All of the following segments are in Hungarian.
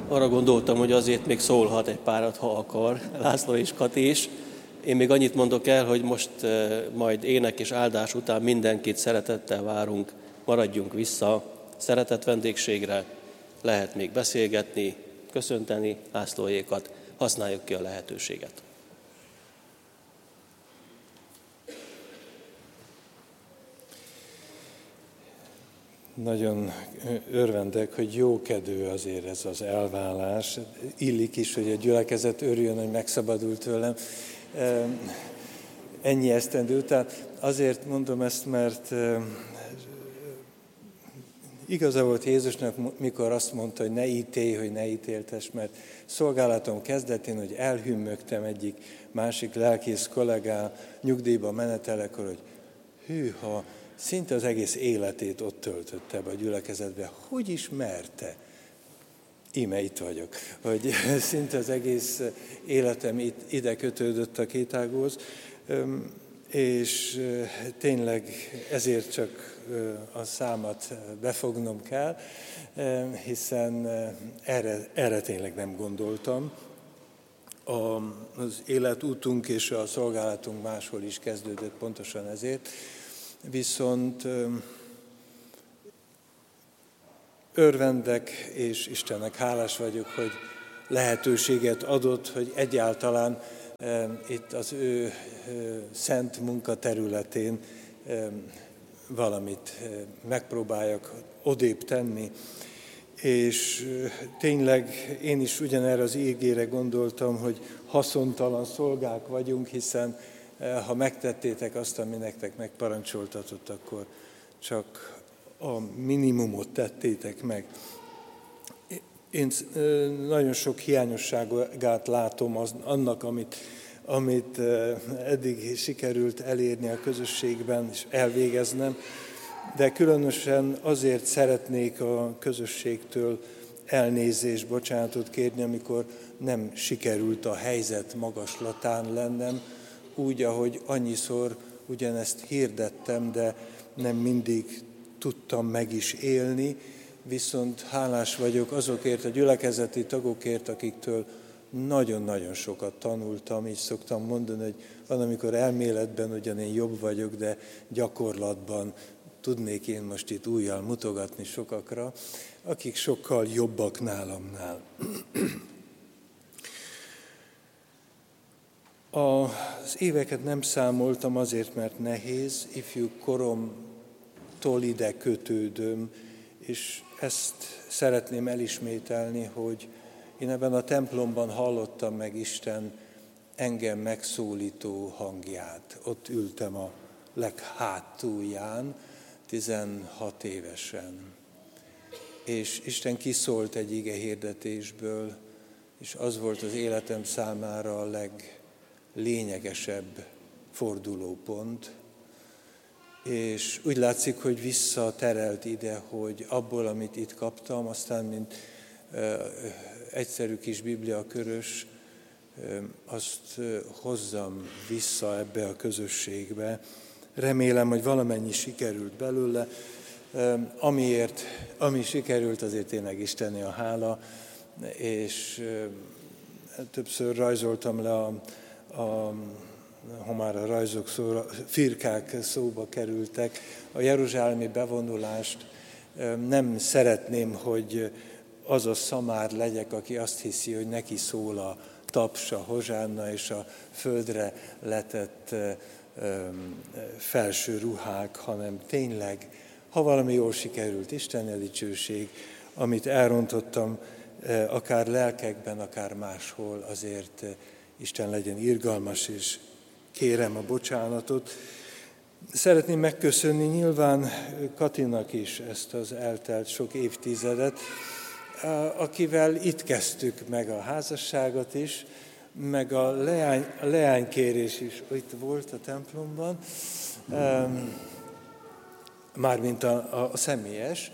Arra gondoltam, hogy azért még szólhat egy párat, ha akar, László és Kati is. Én még annyit mondok el, hogy most majd ének és áldás után mindenkit szeretettel várunk, maradjunk vissza szeretett vendégségre, lehet még beszélgetni, köszönteni Lászlóékat, használjuk ki a lehetőséget. Nagyon örvendek, hogy jókedvű azért ez az elválás. Illik is, hogy a gyülekezet örüljön, hogy megszabadult tőlem ennyi esztendő után. Azért mondom ezt, mert igaza volt Jézusnak, mikor azt mondta, hogy ne ítélj, hogy ne ítéltess, mert szolgálatom kezdetén, hogy elhümmögtem egyik másik lelkész kollégá nyugdíjba menetelekor, hogy hűha, szinte az egész életét ott töltötte be a gyülekezetbe. Hogy ismerte? Íme itt vagyok. Hogy szinte az egész életem ide kötődött a Kétágóhoz, és tényleg ezért csak a számat befognom kell, hiszen erre tényleg nem gondoltam. Az életútunk és a szolgálatunk máshol is kezdődött pontosan ezért. Viszont örvendek, és Istennek hálás vagyok, hogy lehetőséget adott, hogy egyáltalán itt az ő szent munkaterületén valamit megpróbáljak odébb tenni. És tényleg én is ugyanerre az ígére gondoltam, hogy haszontalan szolgák vagyunk, hiszen ha megtettétek azt, ami nektek megparancsoltatott, akkor csak a minimumot tettétek meg. Én nagyon sok hiányosságát látom annak, amit eddig sikerült elérni a közösségben és elvégeznem, de különösen azért szeretnék a közösségtől elnézést, bocsánatot kérni, amikor nem sikerült a helyzet magaslatán lennem, úgy, ahogy annyiszor ugyanezt hirdettem, de nem mindig tudtam meg is élni, viszont hálás vagyok azokért a gyülekezeti tagokért, akiktől nagyon-nagyon sokat tanultam, így szoktam mondani, hogy van, amikor elméletben ugyan én jobb vagyok, de gyakorlatban tudnék én most itt újjal mutogatni sokakra, akik sokkal jobbak nálamnál. Az éveket nem számoltam azért, mert nehéz, ifjú koromtól ide kötődöm, és ezt szeretném elismételni, hogy én ebben a templomban hallottam meg Isten engem megszólító hangját. Ott ültem a leghátulján, 16 évesen. És Isten kiszólt egy ige hirdetésből, és az volt az életem számára a leglényegesebb fordulópont. És úgy látszik, hogy visszaterelt ide, hogy abból, amit itt kaptam, aztán mint egyszerű kis bibliakörös, azt hozzam vissza ebbe a közösségbe. Remélem, hogy valamennyi sikerült belőle. Ami sikerült, azért tényleg Istené a hála, és többször rajzoltam le ha már a rajzok firkák szóba kerültek, a jeruzsálemi bevonulást. Nem szeretném, hogy az a szamár legyek, aki azt hiszi, hogy neki szól a taps, a hozsánna és a földre letett felső ruhák, hanem tényleg, ha valami jól sikerült, Isten dicsőség, amit elrontottam, akár lelkekben, akár máshol, azért Isten legyen irgalmas, és kérem a bocsánatot. Szeretném megköszönni nyilván Katinak is ezt az eltelt sok évtizedet, akivel itt kezdtük meg a házasságot is, meg a leánykérés is itt volt a templomban, mármint a személyes,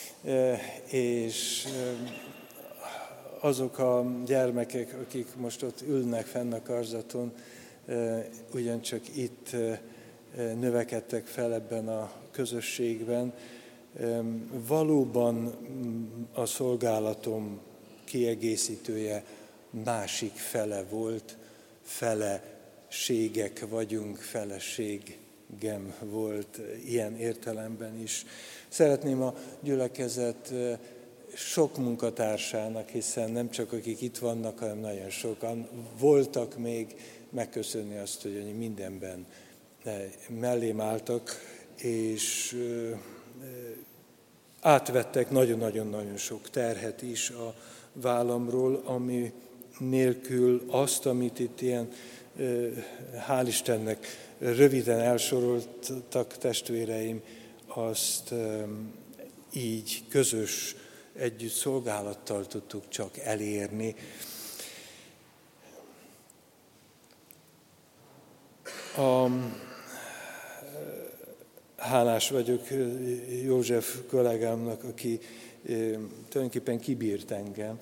és azok a gyermekek, akik most ott ülnek fenn a karzaton, ugyancsak itt növekedtek fel ebben a közösségben. Valóban a szolgálatom kiegészítője, másik fele volt, feleségek vagyunk, feleségem volt ilyen értelemben is. Szeretném a gyülekezet sok munkatársának, hiszen nem csak akik itt vannak, hanem nagyon sokan voltak még, megköszönni azt, hogy mindenben mellém álltak, és átvettek nagyon-nagyon-nagyon sok terhet is a vállamról, ami nélkül azt, amit itt ilyen, hál' Istennek, röviden elsoroltak testvéreim, azt így közös együtt szolgálattal tudtuk csak elérni. Hálás vagyok József kollégámnak, aki tulajdonképpen kibírt engem.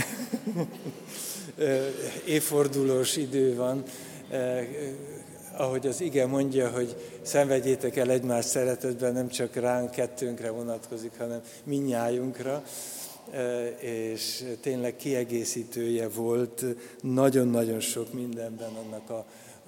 Évfordulós idő van, ahogy az ige mondja, hogy szenvedjétek el egymás szeretetben, nem csak ránk, kettőnkre vonatkozik, hanem mindnyájunkra, és tényleg kiegészítője volt nagyon-nagyon sok mindenben annak a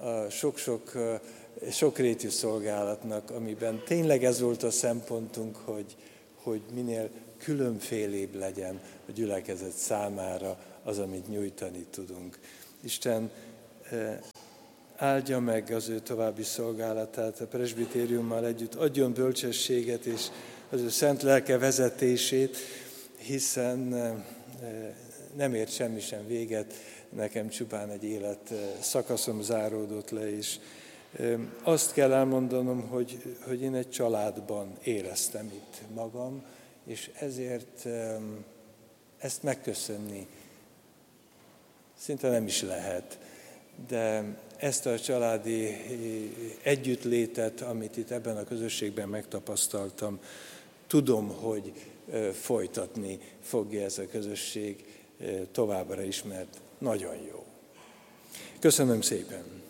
sokrétű szolgálatnak, amiben tényleg ez volt a szempontunk, hogy minél különfélébb legyen a gyülekezet számára az, amit nyújtani tudunk. Isten áldja meg az ő további szolgálatát, a presbitériummal együtt adjon bölcsességet és az ő szent lelke vezetését, hiszen nem ért semmi sem véget, nekem csupán egy élet szakaszom záródott le, és azt kell elmondanom, hogy én egy családban éreztem itt magam, és ezért ezt megköszönni szinte nem is lehet. De ezt a családi együttlétet, amit itt ebben a közösségben megtapasztaltam, tudom, hogy folytatni fogja ez a közösség továbbra is, mert nagyon jó. Köszönöm szépen!